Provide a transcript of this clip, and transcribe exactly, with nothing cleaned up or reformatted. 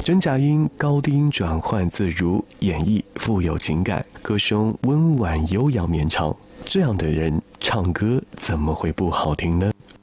真假音、高低音转换自如，演绎富有情感，歌声温婉悠扬绵长。这样的人唱歌怎么会不好听呢？